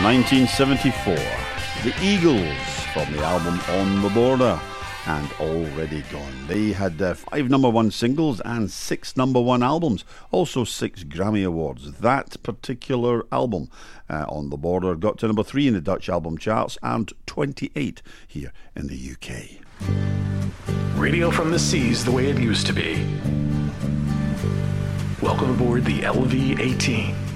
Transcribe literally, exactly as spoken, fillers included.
nineteen seventy-four, the Eagles from the album On the Border, and Already Gone. They had uh, five number one singles and six number one albums, also six Grammy Awards. That particular album, uh, On the Border, got to number three in the Dutch album charts and twenty-eight here in the U K. Radio from the seas the way it used to be. Welcome aboard the L V eighteen.